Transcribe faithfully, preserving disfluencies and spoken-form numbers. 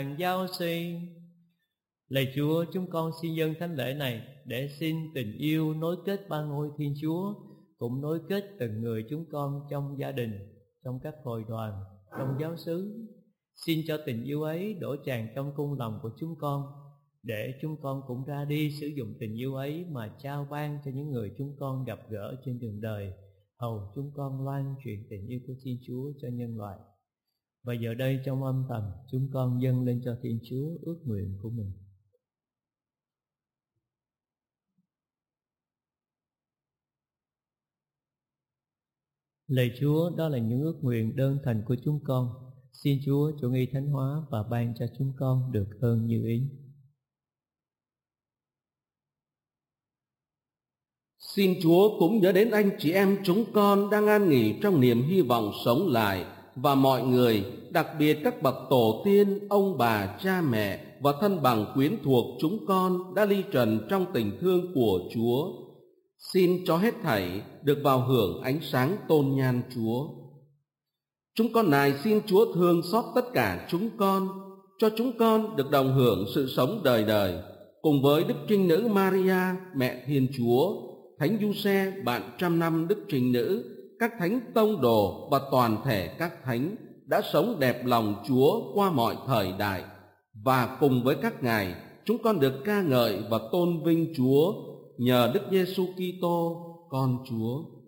giáo sĩ. Lạy Chúa, chúng con xin dâng thánh lễ này để xin tình yêu nối kết ba ngôi Thiên Chúa, cũng nối kết từng người chúng con trong gia đình, trong các hội đoàn, trong giáo xứ. Xin cho tình yêu ấy đổ tràn trong cung lòng của chúng con, để chúng con cũng ra đi sử dụng tình yêu ấy mà trao ban cho những người chúng con gặp gỡ trên đường đời, hầu chúng con loan truyền tình yêu của Thiên Chúa cho nhân loại. Và giờ đây trong âm thầm, chúng con dâng lên cho Thiên Chúa ước nguyện của mình. Lạy Chúa, đó là những ước nguyện đơn thành của chúng con. Xin Chúa chủ nghi thánh hóa và ban cho chúng con được hơn như ý. Xin Chúa cũng nhớ đến anh chị em chúng con đang an nghỉ trong niềm hy vọng sống lại, và mọi người, đặc biệt các bậc tổ tiên, ông bà, cha mẹ và thân bằng quyến thuộc chúng con đã ly trần trong tình thương của Chúa. Xin cho hết thảy được vào hưởng ánh sáng tôn nhan Chúa. Chúng con này xin Chúa thương xót tất cả chúng con, cho chúng con được đồng hưởng sự sống đời đời, cùng với Đức Trinh Nữ Maria, mẹ Thiên Chúa, Thánh Giuse, bạn trăm năm Đức Trinh Nữ, các thánh tông đồ và toàn thể các thánh đã sống đẹp lòng Chúa qua mọi thời đại. Và cùng với các ngài, chúng con được ca ngợi và tôn vinh Chúa nhờ Đức Giêsu Kitô, con Chúa.